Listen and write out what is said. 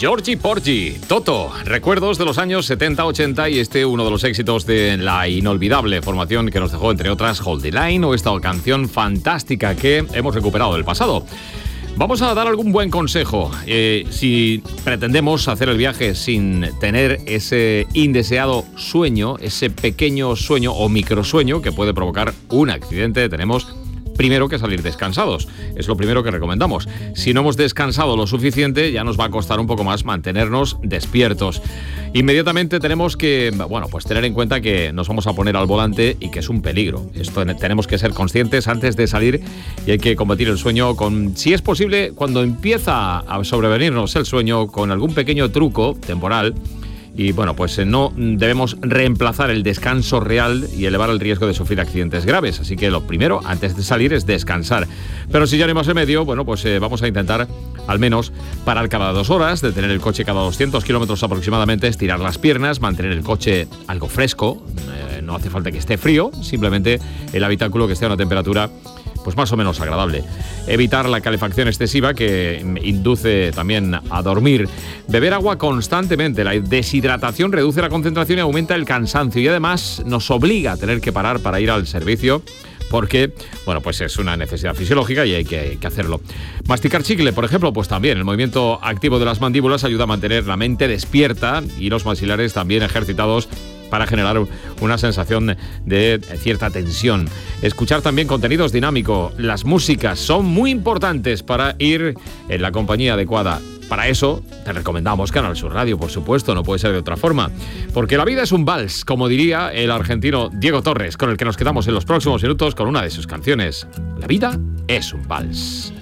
Georgie Porgy, Toto, recuerdos de los años 70-80 y uno de los éxitos de la inolvidable formación que nos dejó, entre otras, Hold the Line o esta canción fantástica que hemos recuperado del pasado. Vamos a dar algún buen consejo. Si pretendemos hacer el viaje sin tener ese indeseado sueño, ese pequeño sueño o microsueño que puede provocar un accidente, tenemos primero que salir descansados. Es lo primero que recomendamos. Si no hemos descansado lo suficiente, ya nos va a costar un poco más mantenernos despiertos. Inmediatamente tenemos que, pues tener en cuenta que nos vamos a poner al volante y que es un peligro. Esto tenemos que ser conscientes antes de salir y hay que combatir el sueño con, si es posible, cuando empieza a sobrevenirnos el sueño, con algún pequeño truco temporal. Y pues no debemos reemplazar el descanso real y elevar el riesgo de sufrir accidentes graves. Así que lo primero, antes de salir, es descansar. Pero si ya no hay más remedio, vamos a intentar al menos parar cada 2 horas, detener el coche cada 200 kilómetros aproximadamente, estirar las piernas, mantener el coche algo fresco. No hace falta que esté frío, simplemente el habitáculo que esté a una temperatura pues más o menos agradable. Evitar la calefacción excesiva que induce también a dormir. Beber agua constantemente. La deshidratación reduce la concentración y aumenta el cansancio y además nos obliga a tener que parar para ir al servicio porque, pues es una necesidad fisiológica y hay que hacerlo. Masticar chicle, por ejemplo, pues también el movimiento activo de las mandíbulas ayuda a mantener la mente despierta y los maxilares también ejercitados para generar una sensación de cierta tensión. Escuchar también contenidos dinámicos. Las músicas son muy importantes para ir en la compañía adecuada. Para eso te recomendamos Canal Sur Radio, por supuesto, no puede ser de otra forma. Porque la vida es un vals, como diría el argentino Diego Torres, con el que nos quedamos en los próximos minutos con una de sus canciones. La vida es un vals.